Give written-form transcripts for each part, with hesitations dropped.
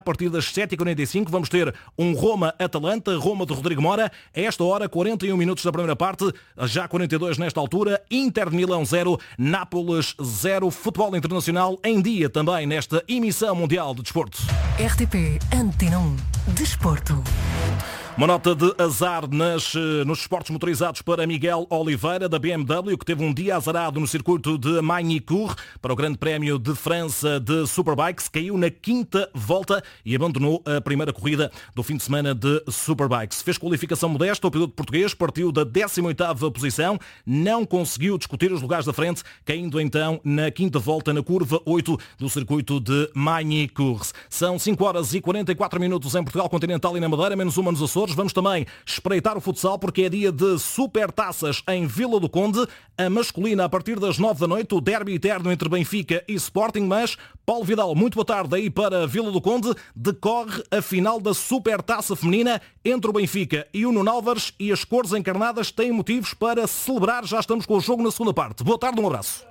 A partir das 7h45 vamos ter um Roma-Atalanta, Roma de Rodrigo Mora. A esta hora, 41 minutos da primeira parte, já 42 nesta altura. Inter de Milão 0, Nápoles 0. Futebol internacional em dia também nesta emissão mundial de desporto. RTP Antena 1 Desporto. Uma nota de azar nos esportes motorizados para Miguel Oliveira, da BMW, que teve um dia azarado no circuito de Magny-Cours para o Grande Prémio de França de Superbikes. Caiu na quinta volta e abandonou a primeira corrida do fim de semana de Superbikes. Fez qualificação modesta, o piloto português partiu da 18ª posição, não conseguiu discutir os lugares da frente, caindo então na quinta volta na curva 8 do circuito de Magny-Cours. São 5h44 minutos em Portugal Continental e na Madeira, menos uma nos Açores. Vamos também espreitar o futsal porque é dia de supertaças em Vila do Conde. A masculina a partir das 9 da noite, o derby eterno entre Benfica e Sporting, mas Paulo Vidal, muito boa tarde aí para Vila do Conde, decorre a final da supertaça feminina entre o Benfica e o Nuno Álvares e as cores encarnadas têm motivos para celebrar. Já estamos com o jogo na segunda parte. Boa tarde, um abraço.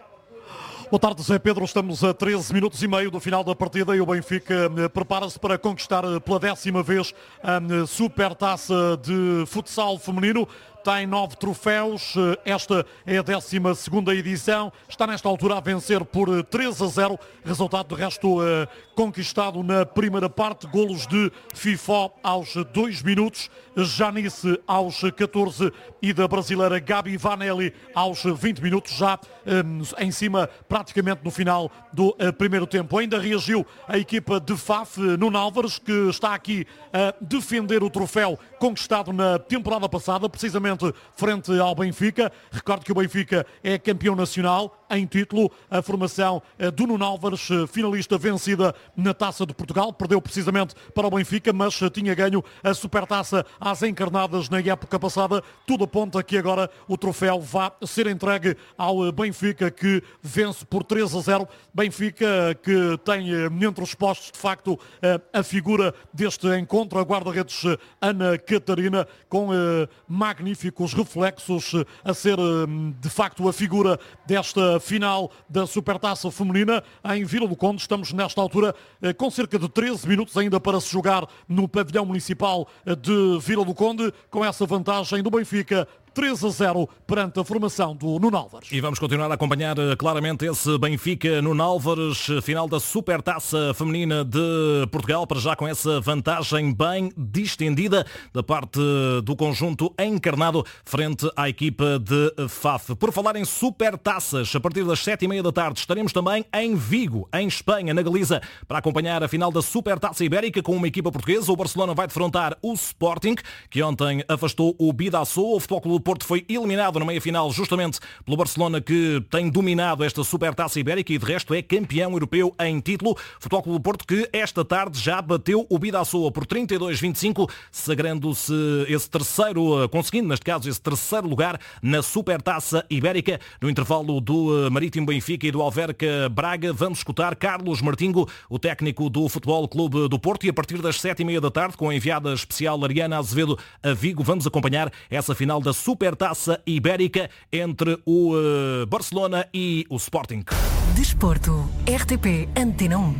Boa tarde, Zé Pedro. Estamos a 13 minutos e meio do final da partida e o Benfica prepara-se para conquistar pela 10ª vez a Supertaça de Futsal Feminino. Tem 9 troféus, esta é a 12ª edição, está nesta altura a vencer por 3-0, resultado de resto conquistado na primeira parte, golos de Fifó aos 2 minutos, Janice aos 14 e da brasileira Gabi Vanelli aos 20 minutos, já em cima praticamente no final do primeiro tempo. Ainda reagiu a equipa de Faf, Nuno Álvares, que está aqui a defender o troféu conquistado na temporada passada, precisamente frente ao Benfica. Recordo que o Benfica é campeão nacional em título. A formação do Nuno Álvares, finalista vencida na Taça de Portugal, perdeu precisamente para o Benfica, mas tinha ganho a Supertaça às encarnadas na época passada. Tudo aponta que agora o troféu vai ser entregue ao Benfica, que vence por 3-0. Benfica que tem entre os postos de facto a figura deste encontro, a guarda-redes Ana Catarina, com magníficos reflexos, a ser de facto a figura desta final da Supertaça Feminina em Vila do Conde. Estamos nesta altura com cerca de 13 minutos ainda para se jogar no pavilhão municipal de Vila do Conde, com essa vantagem do Benfica 3-0 perante a formação do Nuno Álvares. E vamos continuar a acompanhar claramente esse Benfica Nuno Álvares, final da Supertaça Feminina de Portugal, para já com essa vantagem bem distendida da parte do conjunto encarnado frente à equipa de Faf. Por falar em Supertaças, a partir das 7h30 da tarde estaremos também em Vigo, em Espanha, na Galiza, para acompanhar a final da Supertaça Ibérica com uma equipa portuguesa. O Barcelona vai defrontar o Sporting, que ontem afastou o Bidasoa. O Futebol Clube do Porto foi eliminado na meia-final justamente pelo Barcelona, que tem dominado esta Supertaça Ibérica e de resto é campeão europeu em título. Futebol Clube do Porto que esta tarde já bateu o Bidasoa por 32-25, sagrando-se esse terceiro, conseguindo neste caso esse terceiro lugar na Supertaça Ibérica. No intervalo do Marítimo Benfica e do Alverca Braga, vamos escutar Carlos Martinho, o técnico do Futebol Clube do Porto, e a partir das 7h30 da tarde, com a enviada especial Ariana Azevedo a Vigo, vamos acompanhar essa final da Supertaça Ibérica entre o Barcelona e o Sporting. Desporto, RTP Antena 1.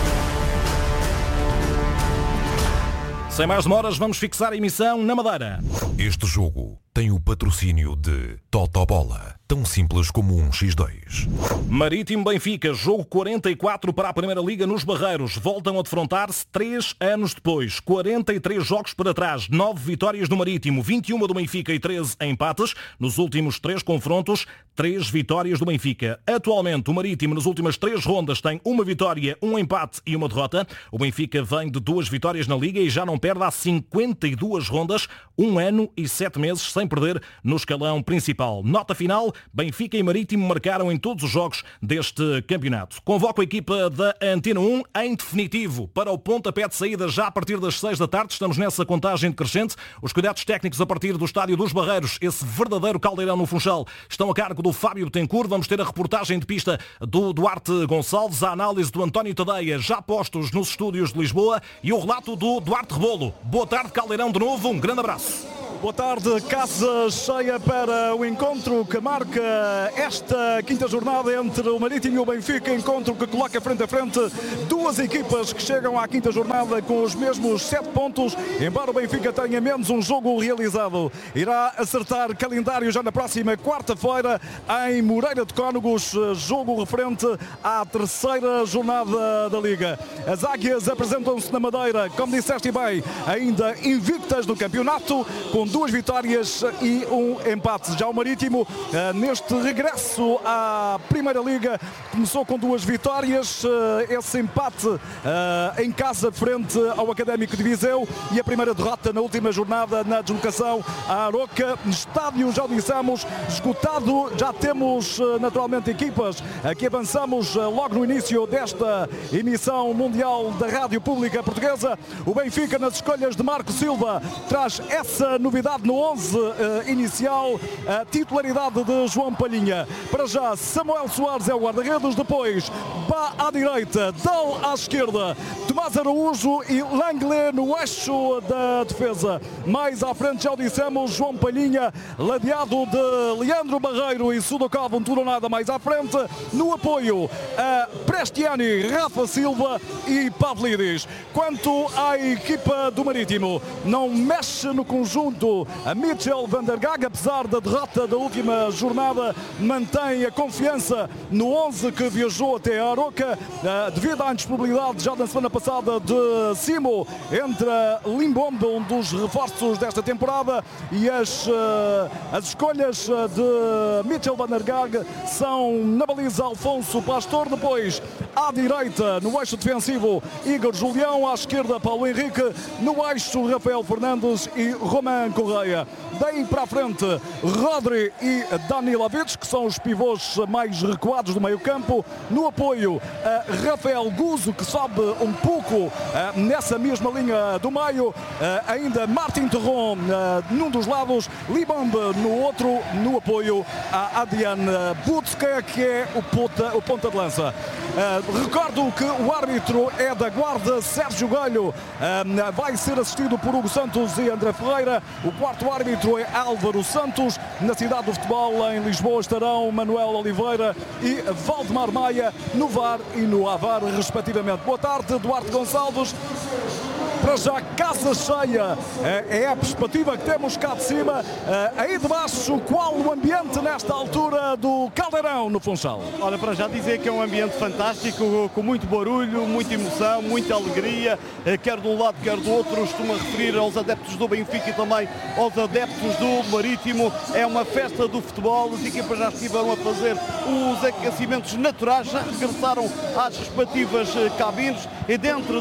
Sem mais demoras, vamos fixar a emissão na Madeira. Este jogo tem o patrocínio de Totobola, tão simples como um X2. Marítimo Benfica, jogo 44 para a Primeira Liga nos Barreiros. Voltam a defrontar-se 3 anos depois. 43 jogos para trás, 9 vitórias do Marítimo, 21 do Benfica e 13 empates. Nos últimos 3 confrontos, 3 vitórias do Benfica. Atualmente, o Marítimo nas últimas 3 rondas tem 1 vitória, 1 empate e 1 derrota. O Benfica vem de 2 vitórias na Liga e já não perde há 52 rondas, 1 ano e 7 meses sem perder no escalão principal. Nota final, Benfica e Marítimo marcaram em todos os jogos deste campeonato. Convoco a equipa da Antena 1 em definitivo para o pontapé de saída já a partir das 6 da tarde. Estamos nessa contagem decrescente. Os cuidados técnicos a partir do Estádio dos Barreiros, esse verdadeiro caldeirão no Funchal, estão a cargo do Fábio Betancourt. Vamos ter a reportagem de pista do Duarte Gonçalves, a análise do António Tadeia, já postos nos estúdios de Lisboa, e o relato do Duarte Rebolo. Boa tarde, caldeirão de novo. Um grande abraço. Boa tarde, casa cheia para o encontro que marca esta quinta jornada entre o Marítimo e o Benfica, encontro que coloca frente a frente duas equipas que chegam à quinta jornada com os mesmos 7 pontos, embora o Benfica tenha menos um jogo realizado. Irá acertar calendário já na próxima quarta-feira em Moreira de Cónegos, jogo referente à terceira jornada da Liga. As Águias apresentam-se na Madeira, como disseste bem, ainda invictas no campeonato, com 2 vitórias e um empate. Já o Marítimo, neste regresso à Primeira Liga, começou com 2 vitórias, esse empate em casa frente ao Académico de Viseu e a primeira derrota na última jornada na deslocação à Aroca. Estádio, já dissemos, esgotado. Já temos naturalmente equipas que avançamos logo no início desta emissão mundial da Rádio Pública Portuguesa. O Benfica, nas escolhas de Marco Silva, traz essa novidade no 11 inicial, a titularidade de João Palhinha. Para já, Samuel Soares é o guarda-redes, depois Bá à direita, Dal à esquerda, Tomás Araújo e Langley no eixo da defesa. Mais à frente, já o dissemos, João Palhinha, ladeado de Leandro Barreiro e Sudokov, um tudo ou nada mais à frente. No apoio, a Prestiani, Rafa Silva e Pavlidis. Quanto à equipa do Marítimo, não mexe no conjunto a Mitchell van der Gaag, apesar da derrota da última jornada, mantém a confiança no 11 que viajou até a Aroca, devido à indisponibilidade já na semana passada de Simo. Entra Limbombe, um dos reforços desta temporada, e as escolhas de Mitchell van der Gaag são na baliza Alfonso Pastor, depois à direita, no eixo defensivo, Igor Julião, à esquerda Paulo Henrique, no eixo Rafael Fernandes e Romain Correia. Daí para a frente, Rodri e Danilovic, que são os pivôs mais recuados do meio campo. No apoio, Rafael Guzo, que sobe um pouco nessa mesma linha do meio. Ainda Martin Terron num dos lados, Libombe no outro. No apoio, a Adrian Butska, que é o ponta de lança. Recordo que o árbitro é da Guarda, Sérgio Galho, vai ser assistido por Hugo Santos e André Ferreira. O quarto árbitro é Álvaro Santos. Na cidade do futebol, em Lisboa, estarão Manuel Oliveira e Valdemar Maia no VAR e no AVAR, respectivamente. Boa tarde, Duarte Gonçalves. Para já, casa cheia, é a perspectiva que temos cá de cima. Aí de baixo, qual o ambiente nesta altura do Caldeirão, no Funchal? Olha, para já dizer que é um ambiente fantástico, com muito barulho, muita emoção, muita alegria, quer de um lado, quer do outro. Estou-me a referir aos adeptos do Benfica e também aos adeptos do Marítimo. É uma festa do futebol, as equipas já estiveram a fazer os aquecimentos naturais, já regressaram às respectivas cabines e dentro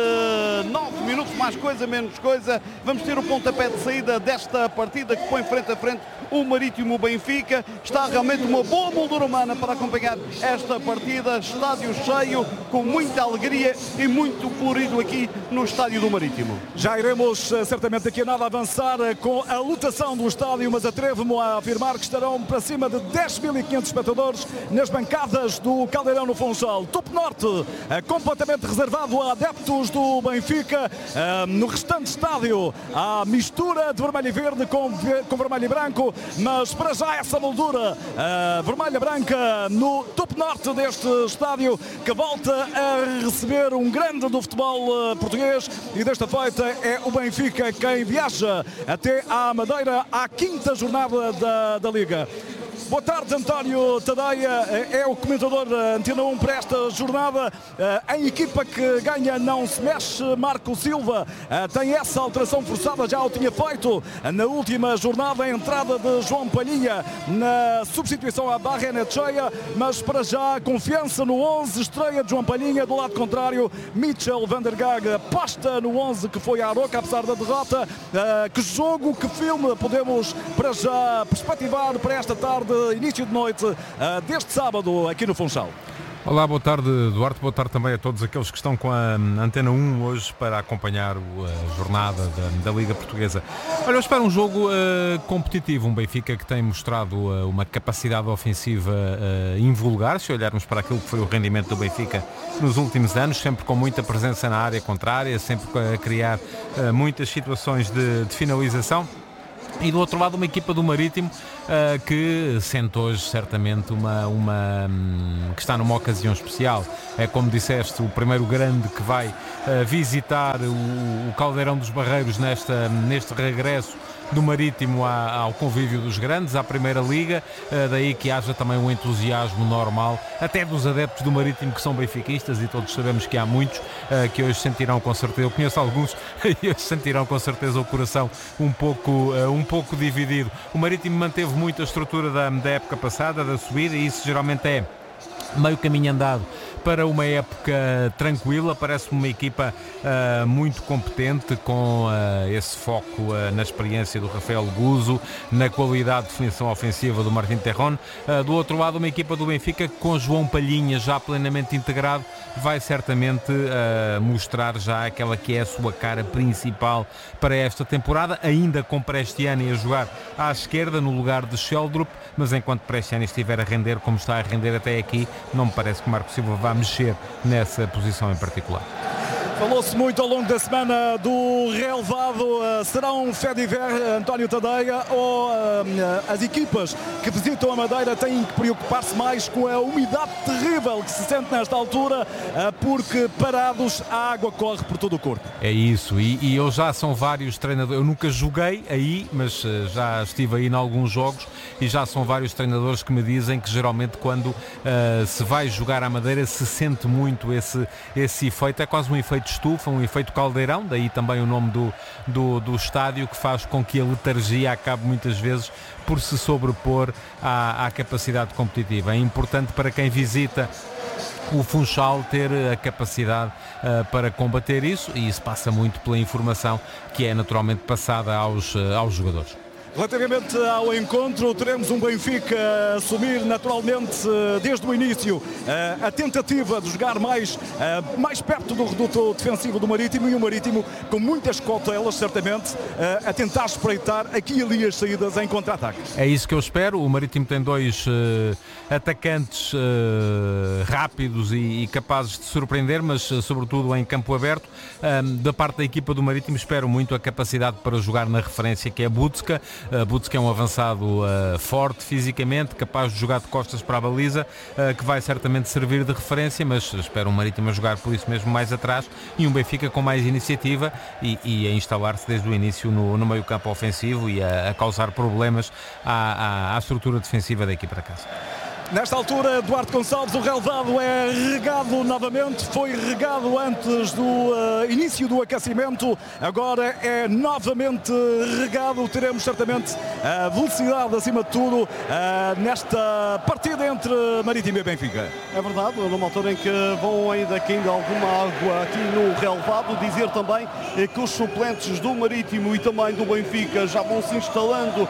de 9 minutos, mais coisa, menos coisa, vamos ter o pontapé de saída desta partida que põe frente a frente o Marítimo Benfica. Está realmente uma boa moldura humana para acompanhar esta partida. Estádio cheio, com muita alegria e muito colorido aqui no estádio do Marítimo. Já iremos certamente daqui a nada avançar com a lotação do estádio, mas atrevo-me a afirmar que estarão para cima de 10.500 espectadores nas bancadas do Caldeirão no Funchal. Top Norte, completamente reservado a adeptos do Benfica. No restante estádio, há mistura de vermelho e verde com vermelho e branco, mas para já essa moldura vermelha e branca no top norte deste estádio, que volta a receber um grande do futebol português, e desta feita é o Benfica quem viaja até à Madeira, à quinta jornada da Liga. Boa tarde, António Tadeia, é o comentador Antena 1 para esta jornada. Em equipa que ganha não se mexe, Marco Silva tem essa alteração forçada, já o tinha feito na última jornada, a entrada de João Palhinha na substituição à Barrenetxeia, mas para já confiança no 11, estreia de João Palhinha. Do lado contrário, Mitchell van der Gaag aposta no 11 que foi à Aroca, apesar da derrota. Que jogo, que filme podemos para já perspectivar para esta tarde, início de noite deste sábado aqui no Funchal? Olá, boa tarde, Duarte, boa tarde também a todos aqueles que estão com a Antena 1 hoje para acompanhar a jornada da Liga Portuguesa. Olha, eu espero um jogo competitivo, um Benfica que tem mostrado uma capacidade ofensiva invulgar, se olharmos para aquilo que foi o rendimento do Benfica nos últimos anos, sempre com muita presença na área contrária, sempre a criar muitas situações de finalização. E do outro lado uma equipa do Marítimo que sente hoje certamente que está numa ocasião especial. É como disseste, o primeiro grande que vai visitar o Caldeirão dos Barreiros neste regresso do Marítimo ao convívio dos grandes, à Primeira Liga, daí que haja também um entusiasmo normal, até dos adeptos do Marítimo que são benfiquistas, e todos sabemos que há muitos que hoje sentirão com certeza, eu conheço alguns, e hoje sentirão com certeza o coração um pouco dividido. O Marítimo manteve muito a estrutura da época passada, da subida, e isso geralmente é meio caminho andado para uma época tranquila. Parece-me uma equipa muito competente, com esse foco na experiência do Rafael Guzo, na qualidade de definição ofensiva do Martín Terrón. Do outro lado, uma equipa do Benfica com João Palhinha já plenamente integrado, vai certamente mostrar já aquela que é a sua cara principal para esta temporada, ainda com Prestiani a jogar à esquerda no lugar de Sheldrup, mas enquanto Prestiani estiver a render como está a render até aqui, não me parece que Marco Silva vá mexer nessa posição em particular. Falou-se muito ao longo da semana do relevado. Será um fait divers, António Tadeia, ou as equipas que visitam a Madeira têm que preocupar-se mais com a umidade terrível que se sente nesta altura, porque parados a água corre por todo o corpo? É isso, e eu já são vários treinadores, eu nunca joguei aí, mas já estive aí em alguns jogos, e já são vários treinadores que me dizem que geralmente quando se vai jogar à Madeira se sente muito esse efeito, é quase um efeito de estufa, um efeito caldeirão, daí também o nome do estádio, que faz com que a letargia acabe muitas vezes por se sobrepor à capacidade competitiva. É importante para quem visita o Funchal ter a capacidade para combater isso, e isso passa muito pela informação que é naturalmente passada aos jogadores. Relativamente ao encontro, teremos um Benfica a assumir naturalmente desde o início a tentativa de jogar mais perto do reduto defensivo do Marítimo, e o Marítimo com muitas cautelas certamente a tentar espreitar aqui e ali as saídas em contra-ataque. É isso que eu espero. O Marítimo tem dois atacantes rápidos e capazes de surpreender, mas sobretudo em campo aberto. Da parte da equipa do Marítimo espero muito a capacidade para jogar na referência, que é Butzka. Butzka é um avançado forte fisicamente, capaz de jogar de costas para a baliza, que vai certamente servir de referência, mas espero um Marítimo a jogar por isso mesmo mais atrás, e um Benfica com mais iniciativa e a instalar-se desde o início no meio campo ofensivo e a causar problemas à estrutura defensiva da equipa da casa. Nesta altura, Duarte Gonçalves, o relevado é regado novamente, foi regado antes do início do aquecimento, agora é novamente regado. Teremos certamente a velocidade acima de tudo nesta partida entre Marítimo e Benfica. É verdade, numa altura em que vão ainda caindo alguma água aqui no relevado. Dizer também que os suplentes do Marítimo e também do Benfica já vão se instalando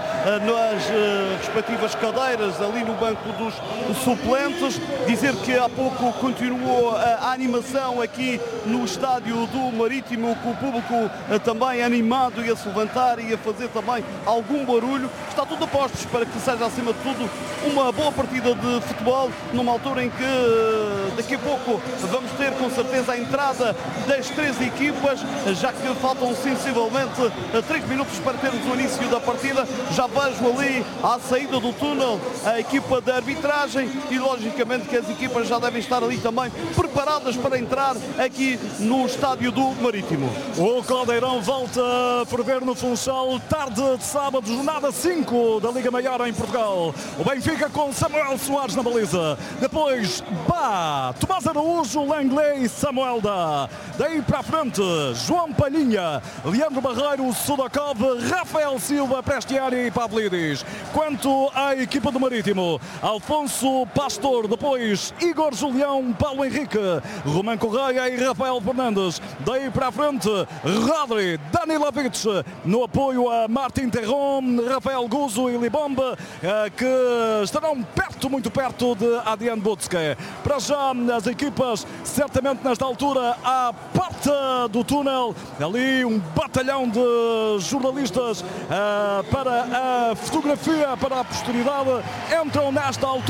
nas respectivas cadeiras ali no banco dos suplentes. Dizer que há pouco continuou a animação aqui no estádio do Marítimo, com o público também animado e a se levantar e a fazer também algum barulho. Está tudo a postos para que seja, acima de tudo, uma boa partida de futebol, numa altura em que daqui a pouco vamos ter com certeza a entrada das três equipas, já que faltam sensivelmente 3 minutos para termos o início da partida. Já vejo ali à saída do túnel a equipa de arbitragem, e logicamente que as equipas já devem estar ali também preparadas para entrar aqui no estádio do Marítimo. O Caldeirão volta a ferver no Funchal, tarde de sábado, jornada 5 da Liga Maior em Portugal. O Benfica com Samuel Soares na baliza, depois Tomás Araújo, Langley e Samuel Dá. Daí para a frente, João Palhinha, Leandro Barreiro, Sudakov, Rafael Silva, Prestiani e Pavlidis. Quanto à equipa do Marítimo, Alfonso Pastor, depois Igor Julião, Paulo Henrique, Román Correia e Rafael Fernandes. Daí para a frente, Rodri, Danilovic, no apoio a Martín Terrón, Rafael Guzo e Libombe, que estarão perto, muito perto de Adrian Butzka. Para já as equipas, certamente nesta altura, à porta do túnel, ali um batalhão de jornalistas para a fotografia, para a posteridade, entram nesta altura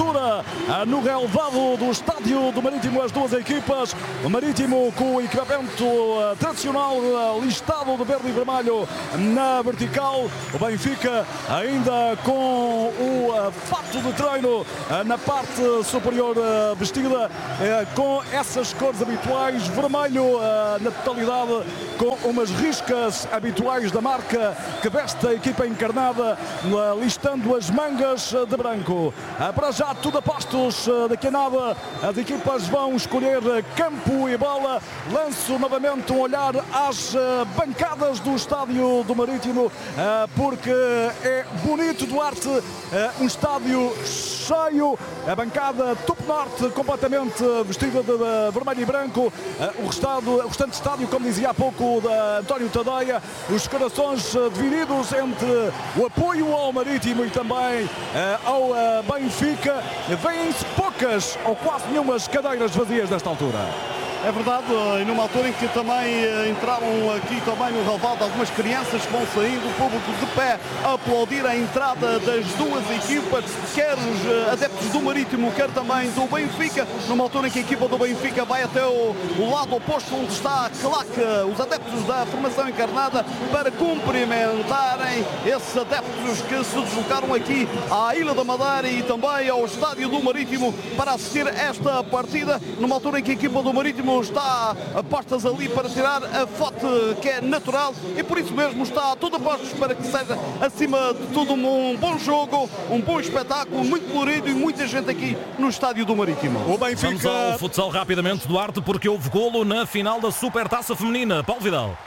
altura no relevado do estádio do Marítimo as duas equipas. O Marítimo com o equipamento tradicional listado de verde e vermelho na vertical. O Benfica ainda com o fato de treino na parte superior vestida com essas cores habituais, vermelho na totalidade, com umas riscas habituais da marca que veste a equipa encarnada, listando as mangas de branco. Para já tudo a postos, daqui a nada as equipas vão escolher campo e bola. Lanço novamente um olhar às bancadas do estádio do Marítimo, porque é bonito, Duarte, um estádio cheio, a bancada Top Norte completamente vestida de vermelho e branco, o restante estádio, como dizia há pouco da António Tadeia, os corações divididos entre o apoio ao Marítimo e também ao Benfica. Vêm-se poucas ou quase nenhumas cadeiras vazias nesta altura. É verdade, e numa altura em que também entraram aqui também no relvado algumas crianças que vão saindo, o público de pé a aplaudir a entrada das duas equipas, quer os adeptos do Marítimo, quer também do Benfica, numa altura em que a equipa do Benfica vai até o lado oposto onde está a claque, os adeptos da formação encarnada, para cumprimentarem esses adeptos que se deslocaram aqui à Ilha da Madeira e também ao estádio do Marítimo para assistir a esta partida, numa altura em que a equipa do Marítimo está a postas ali para tirar a foto que é natural e por isso mesmo está tudo a postos para que seja acima de tudo um bom jogo, um bom espetáculo, muito colorido e muita gente aqui no estádio do Marítimo. O Benfica... Vamos ao futsal rapidamente, Duarte, porque houve golo na final da Supertaça Feminina. Paulo Vidal.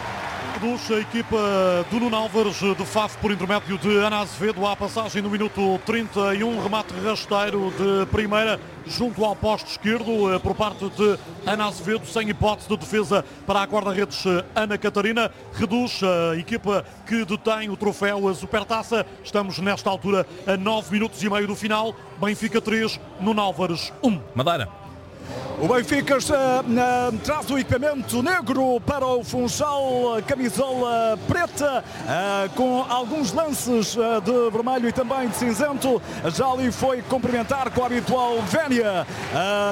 A equipa do Nuno Álvares de Faf por intermédio de Ana Azevedo, à passagem no minuto 31, remate rasteiro de primeira junto ao posto esquerdo por parte de Ana Azevedo, sem hipótese de defesa para a guarda-redes Ana Catarina. Reduz a equipa que detém o troféu, a Supertaça. Estamos nesta altura a 9 minutos e meio do final. Benfica 3, Nuno Álvares 1. Madeira. O Benfica traz o equipamento negro para o Funchal, camisola preta, com alguns lances de vermelho e também de cinzento. Já ali foi cumprimentar com a habitual vénia